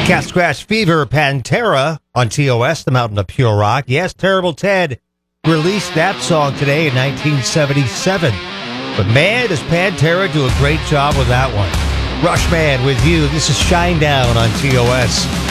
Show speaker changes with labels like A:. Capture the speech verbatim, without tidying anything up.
A: Cat Scratch Fever, Pantera on T O S, the Mountain of Pure Rock. Yes, Terrible Ted released that song today in nineteen seventy-seven. But man, does Pantera do a great job with that one. Rushman with you. This is Shinedown on T O S.